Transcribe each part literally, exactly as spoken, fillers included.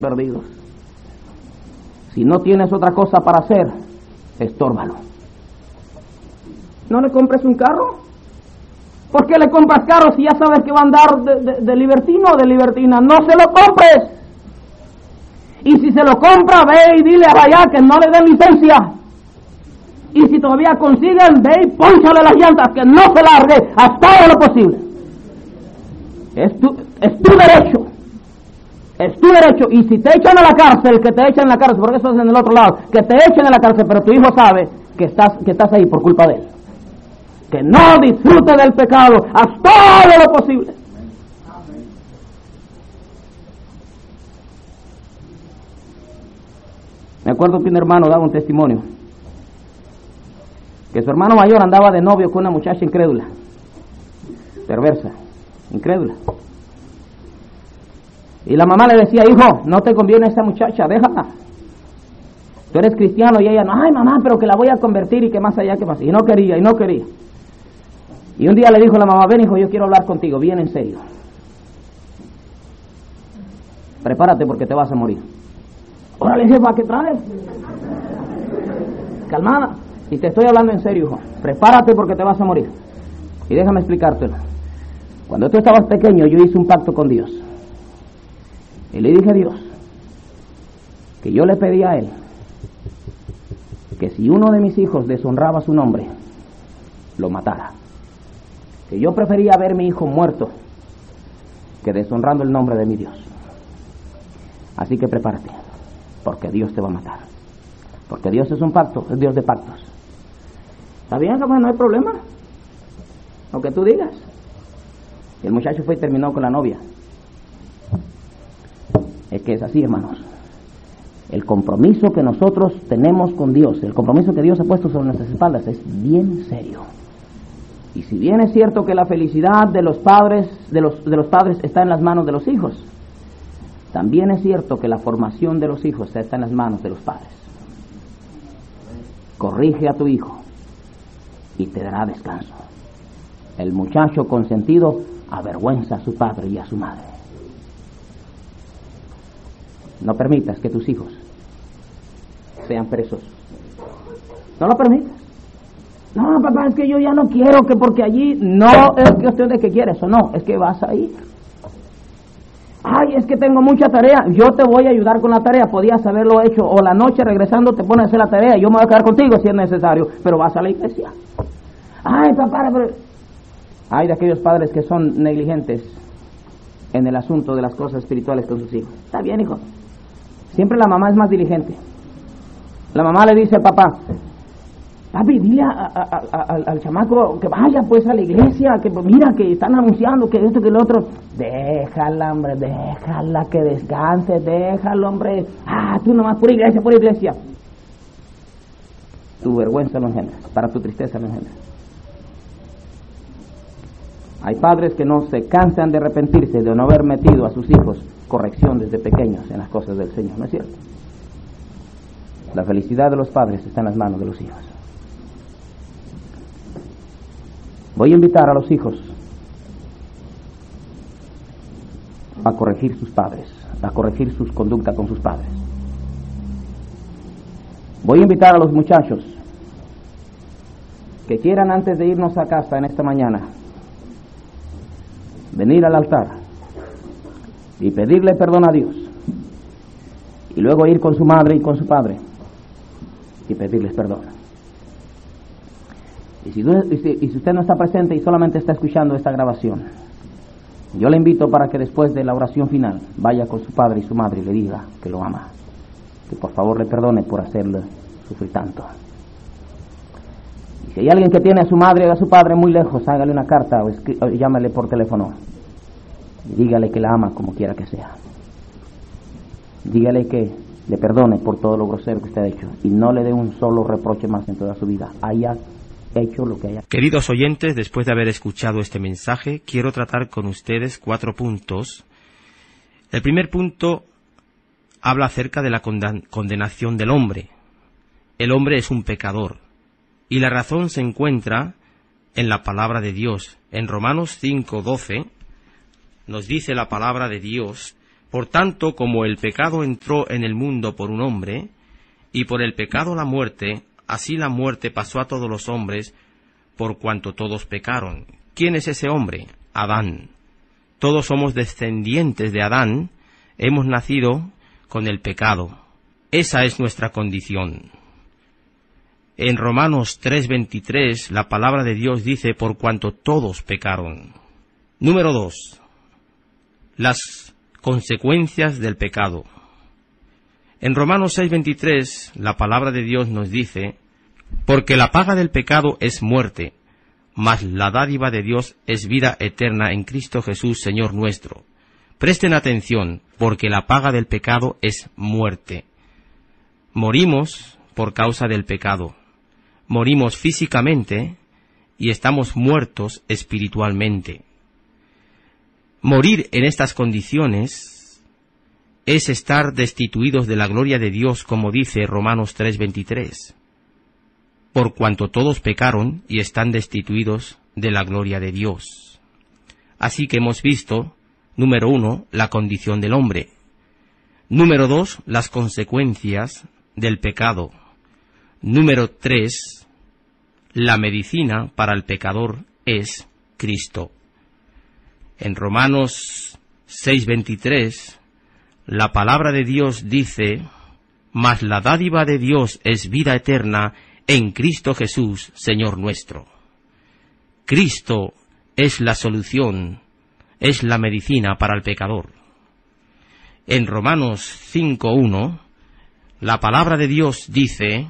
perdidos. Si no tienes otra cosa para hacer, estórbalo. No le compres un carro. ¿Por qué le compras carro si ya sabes que va a andar de, de, de libertino o de libertina? No se lo compres. Y si se lo compra, ve y dile a allá que no le den licencia. Y si todavía consiguen, ve y pónchale las llantas, que no se largue hasta lo posible. Es tu, es tu derecho. Es tu derecho. Y si te echan a la cárcel, que te echen a la cárcel, porque eso es en el otro lado, que te echen a la cárcel, pero tu hijo sabe que estás, que estás ahí por culpa de él. Que no disfrute del pecado hasta lo posible. Me acuerdo que un hermano daba un testimonio que su hermano mayor andaba de novio con una muchacha incrédula, perversa, incrédula. Y la mamá le decía: hijo, no te conviene esa muchacha, déjala. Tú eres cristiano. Y ella: no, ay mamá, pero que la voy a convertir y que más allá, que más. Y no quería, y no quería. Y un día le dijo la mamá: ven hijo, yo quiero hablar contigo, bien en serio. Prepárate porque te vas a morir. Órale jefa, ¿qué traes? Calmada. Y te estoy hablando en serio, hijo. Prepárate porque te vas a morir. Y déjame explicártelo. Cuando tú estabas pequeño, yo hice un pacto con Dios. Y le dije a Dios que yo le pedí a Él que si uno de mis hijos deshonraba su nombre, lo matara. Que yo prefería ver a mi hijo muerto que deshonrando el nombre de mi Dios. Así que prepárate, porque Dios te va a matar. Porque Dios es un pacto, es Dios de pactos. ¿Está bien, hermano? No hay problema. Lo que tú digas. Y el muchacho fue y terminó con la novia. Es que es así, hermanos. El compromiso que nosotros tenemos con Dios, el compromiso que Dios ha puesto sobre nuestras espaldas, es bien serio. Y si bien es cierto que la felicidad de los padres, de los, de los padres está en las manos de los hijos, también es cierto que la formación de los hijos está en las manos de los padres. Corrige a tu hijo y te dará descanso. El muchacho consentido avergüenza a su padre y a su madre. No permitas que tus hijos sean presos. No lo permitas. No, papá, es que yo ya no quiero, que porque allí no es cuestión de que quieres o no, es que vas a ir. Ay, es que tengo mucha tarea. Yo te voy a ayudar con la tarea. Podías haberlo hecho, o la noche regresando te pones a hacer la tarea. Yo me voy a quedar contigo si es necesario, pero vas a la iglesia. Ay, papá, pero... Hay de aquellos padres que son negligentes en el asunto de las cosas espirituales con sus hijos. Está bien, hijo. Siempre la mamá es más diligente. La mamá le dice al papá: papi, dile a, a, a, a, al chamaco que vaya pues a la iglesia, que mira que están anunciando que esto, que lo otro. Déjala, hombre, déjala que descanse, déjalo, hombre. Ah, tú nomás pura iglesia, pura iglesia. Tu vergüenza lo engendras, para tu tristeza lo engendras. Hay padres que no se cansan de arrepentirse de no haber metido a sus hijos corrección desde pequeños en las cosas del Señor, ¿no es cierto? La felicidad de los padres está en las manos de los hijos. Voy a invitar a los hijos a corregir sus padres, a corregir sus conductas con sus padres. Voy a invitar a los muchachos que quieran, antes de irnos a casa en esta mañana, venir al altar y pedirle perdón a Dios, y luego ir con su madre y con su padre y pedirles perdón. Y si, y, si, y si usted no está presente y solamente está escuchando esta grabación, yo le invito para que después de la oración final vaya con su padre y su madre y le diga que lo ama, que por favor le perdone por hacerle sufrir tanto. Y si hay alguien que tiene a su madre o a su padre muy lejos, hágale una carta o, o llámale por teléfono y dígale que la ama como quiera que sea. Dígale que le perdone por todo lo grosero que usted ha hecho y no le dé un solo reproche más en toda su vida. Haya hecho lo que haya. Queridos oyentes, después de haber escuchado este mensaje, quiero tratar con ustedes cuatro puntos. El primer punto habla acerca de la condenación del hombre. El hombre es un pecador y la razón se encuentra en la palabra de Dios. En Romanos cinco doce nos dice la palabra de Dios Por tanto, como el pecado entró en el mundo por un hombre, y por el pecado la muerte, así la muerte pasó a todos los hombres, por cuanto todos pecaron. ¿Quién es ese hombre? Adán. Todos somos descendientes de Adán, hemos nacido con el pecado. Esa es nuestra condición. En Romanos tres veintitrés, la palabra de Dios dice, por cuanto todos pecaron. Número dos. Las consecuencias del pecado. En Romanos seis veintitrés, la palabra de Dios nos dice, porque la paga del pecado es muerte, mas la dádiva de Dios es vida eterna en Cristo Jesús, Señor nuestro. Presten atención, porque la paga del pecado es muerte. Morimos por causa del pecado. Morimos físicamente y estamos muertos espiritualmente. Morir en estas condiciones es estar destituidos de la gloria de Dios, como dice Romanos tres veintitrés. Por cuanto todos pecaron y están destituidos de la gloria de Dios. Así que hemos visto, número uno, la condición del hombre. Número dos, las consecuencias del pecado. Número tres, la medicina para el pecador es Cristo. En Romanos seis veintitrés, la palabra de Dios dice, mas la dádiva de Dios es vida eterna en Cristo Jesús, Señor nuestro. Cristo es la solución, es la medicina para el pecador. En Romanos cinco uno, la palabra de Dios dice,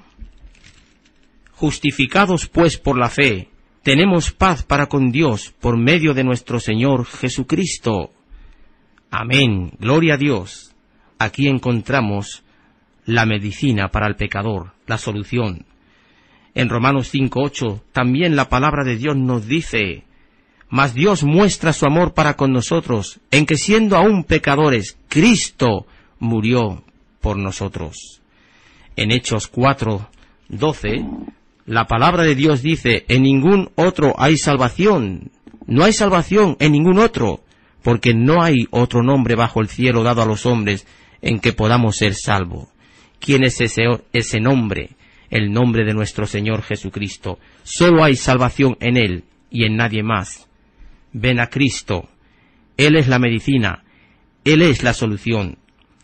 justificados pues por la fe, tenemos paz para con Dios por medio de nuestro Señor Jesucristo. Amén, gloria a Dios. Aquí encontramos la medicina para el pecador, la solución. En Romanos cinco ocho, también la palabra de Dios nos dice, mas Dios muestra su amor para con nosotros, en que siendo aún pecadores, Cristo murió por nosotros. En Hechos cuatro doce, la palabra de Dios dice, en ningún otro hay salvación, no hay salvación en ningún otro, porque no hay otro nombre bajo el cielo dado a los hombres en que podamos ser salvos. ¿Quién es ese, ese nombre? El nombre de nuestro Señor Jesucristo. Solo hay salvación en Él y en nadie más. Ven a Cristo. Él es la medicina. Él es la solución.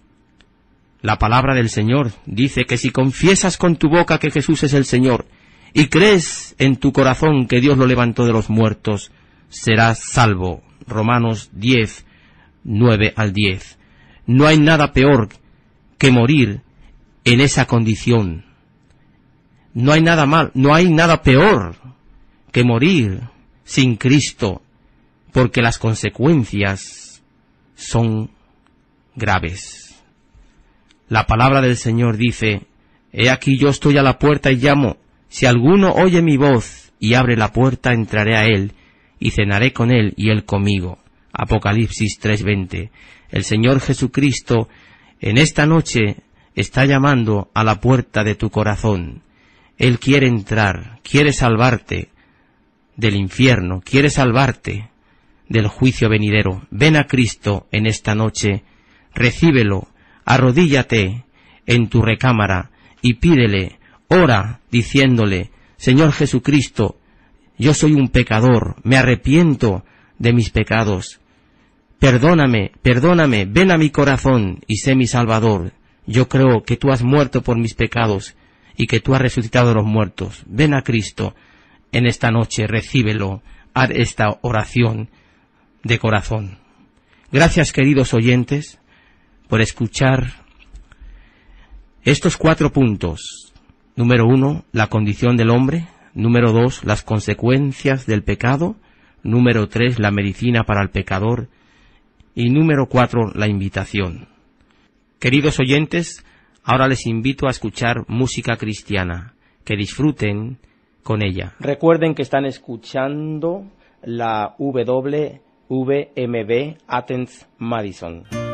La palabra del Señor dice que si confiesas con tu boca que Jesús es el Señor y crees en tu corazón que Dios lo levantó de los muertos, serás salvo. Romanos diez, nueve al diez. No hay nada peor que morir en esa condición. No hay nada mal, no hay nada peor que morir sin Cristo, porque las consecuencias son graves. La palabra del Señor dice, he aquí yo estoy a la puerta y llamo, si alguno oye mi voz y abre la puerta, entraré a él y cenaré con él y él conmigo. Apocalipsis tres veinte. El Señor Jesucristo en esta noche está llamando a la puerta de tu corazón. Él quiere entrar, quiere salvarte del infierno, quiere salvarte del juicio venidero. Ven a Cristo en esta noche, recíbelo, arrodíllate en tu recámara y pídele, ora diciéndole, Señor Jesucristo, yo soy un pecador, me arrepiento de mis pecados. Perdóname, perdóname, ven a mi corazón y sé mi Salvador. Yo creo que tú has muerto por mis pecados y que tú has resucitado de los muertos. Ven a Cristo en esta noche, recíbelo, haz esta oración de corazón. Gracias, queridos oyentes, por escuchar estos cuatro puntos. Número uno, la condición del hombre. Número dos, las consecuencias del pecado. Número tres, la medicina para el pecador. Y número cuatro, la invitación. Queridos oyentes, ahora les invito a escuchar música cristiana. Que disfruten con ella. Recuerden que están escuchando la W W M B Athens Madison.